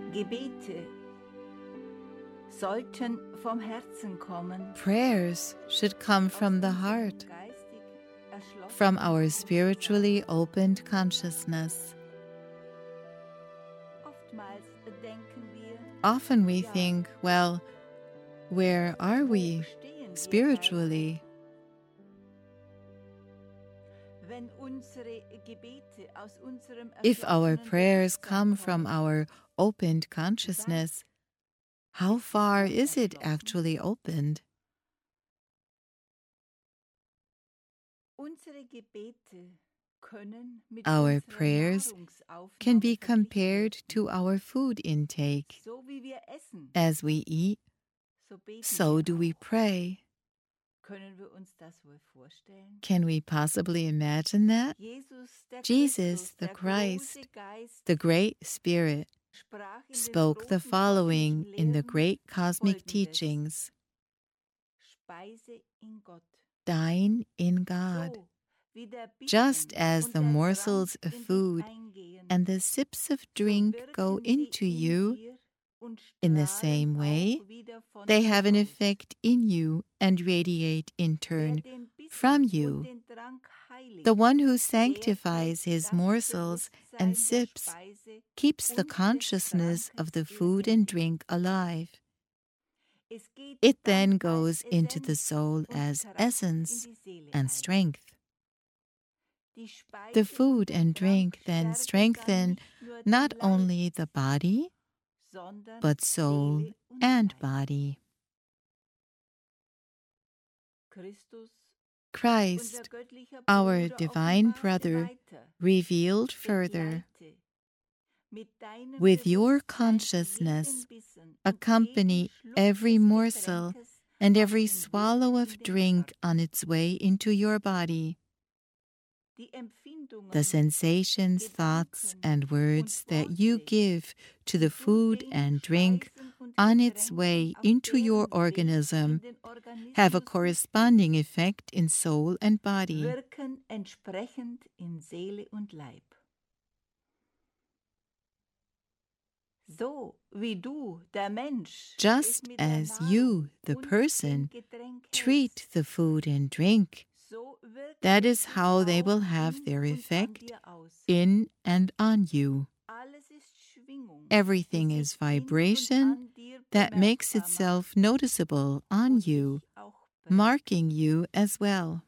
Gebete sollten vom Herzen kommen, Prayers should come from the heart, geistig erschlossen. from our spiritually opened consciousness. Oftmals denken wir, Often we think, well, where are we stehen wir spiritually? geistig? Wenn unsere Gebete aus unserem If our erschlossenen prayers Bewusstsein come from kommen, our opened consciousness, how far is it actually opened? unsere Gebete können mit Our unserer prayers Nahrungsaufnahme can be verglichen compared werden. to our food intake. So wie wir essen, As we eat, so beten so wir do we auch. pray. Können wir uns das wohl vorstellen? Can we possibly imagine that? Jesus, the der Christ, große Geist, the Great Spirit, sprach in den spoke the großen following göttlichen in the Lehren great cosmic Folgendes: teachings: Speise in Gott. Dine in God. So wie der Bissen Just as und the der morsels Trank of in dich food eingehen, and the sips of so drink go wirken sie into in you, dir und in the strahlen same way, auch wieder von they dir have an aus. effect in you and radiate in Wer turn den Bissen from und you. den Trank heiligt, The one who der sanctifies hält his das morsels Bewusstsein and der sips Speise keeps the und des consciousness of the Trankes food and lebendig. drink alive. Es geht It dann then goes als into the Essenz soul und as Kraft essence in die Seele and ein. strength. Die Speise The und food der and Trank drink then stärken dann strengthen nicht nur not den Leib, only the body, sondern but soul Seele und and Geist. body. Christus, unser Christ, göttlicher our Bruder, divine offenbarte brother, weiter: revealed further, Begleite mit deinem with your Bewusstsein consciousness, jeden Bissen und accompany jeden Schluck every des morsel Getränkes and auf every dem Weg swallow in of den drink Körper. on its way into your body. Die Empfindungen, The sensations, thoughts, Gedanken and und words that you Worte, give to die the du food den and drink Speisen und on its Getränken way auf into deren your Weg organism in den have a Organismus corresponding mitgibst, effect in soul and body. wirken entsprechend in Seele und Leib. So wie du, der Mensch, es Just mit der as you, Nahrung the und dem person, Getränk treat hältst, the food and drink, so wirkt that es is sich how they auch will have in their und an effect dir aus. in and on you. Alles ist Schwingung, Everything die is sich in und vibration an dir that makes bemerkbar itself macht noticeable on und you, dich auch prägt. marking you as well.